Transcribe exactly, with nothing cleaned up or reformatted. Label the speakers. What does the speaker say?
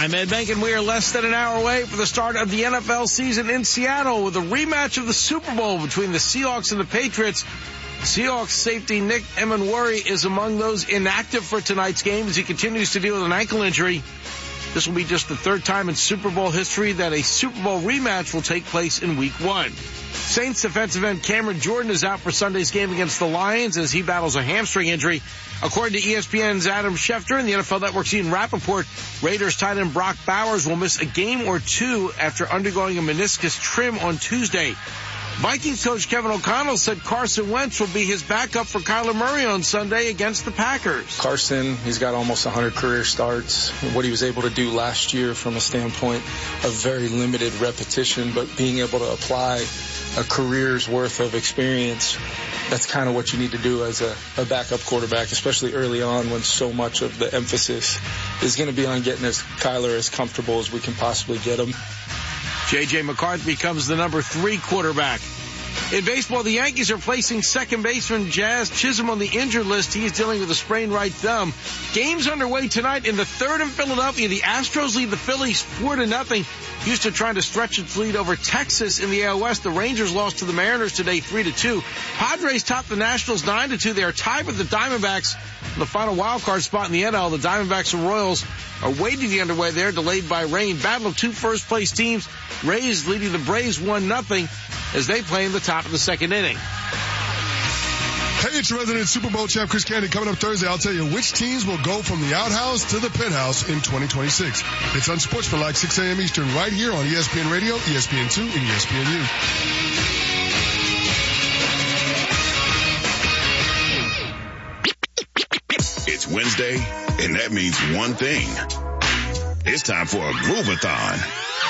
Speaker 1: I'm Ed Bank, and we are less than an hour away for the start of the N F L season in Seattle with a rematch of the Super Bowl between the Seahawks and the Patriots. Seahawks safety Nick Emmanwori is among those inactive for tonight's game as he continues to deal with an ankle injury. This will be just the third time in Super Bowl history that a Super Bowl rematch will take place in week one. Saints defensive end Cameron Jordan is out for Sunday's game against the Lions as he battles a hamstring injury. According to E S P N's Adam Schefter and the N F L Network's Ian Rappaport, Raiders tight end Brock Bowers will miss a game or two after undergoing a meniscus trim on Tuesday. Vikings coach Kevin O'Connell said Carson Wentz will be his backup for Kyler Murray on Sunday against the Packers.
Speaker 2: Carson, he's got almost one hundred career starts. What he was able to do last year from a standpoint of very limited repetition, but being able to apply a career's worth of experience, that's kind of what you need to do as a, a backup quarterback, especially early on when so much of the emphasis is going to be on getting as Kyler as comfortable as we can possibly get him.
Speaker 1: J J. McCarthy becomes the number three quarterback. In baseball, the Yankees are placing second baseman Jazz Chisholm on the injured list. He is dealing with a sprained right thumb. Games underway tonight in the third in Philadelphia. The Astros lead the Phillies four to nothing. Houston trying to stretch its lead over Texas in the A L West. The Rangers lost to the Mariners today three to two. Padres top the Nationals nine to two. They are tied with the Diamondbacks in the final wild card spot in the N L. The Diamondbacks and Royals are waiting to get underway there, delayed by rain. Battle of two first place teams. Rays leading the Braves one nothing as they play in the top of the second inning.
Speaker 3: Hey, it's your resident Super Bowl champ Chris Candy. Coming up Thursday, I'll tell you which teams will go from the outhouse to the penthouse in twenty twenty-six. It's Unsportsmanlike, six a.m. Eastern, right here on E S P N Radio, E S P N two, and E S P N U.
Speaker 4: It's Wednesday, and that means one thing. It's time for a Groovathon.